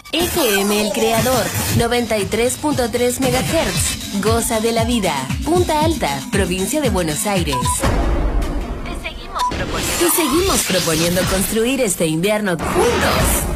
FM El Creador, 93.3 MHz. Goza de la vida. Punta Alta, provincia de Buenos Aires. Te seguimos proponiendo construir este invierno juntos.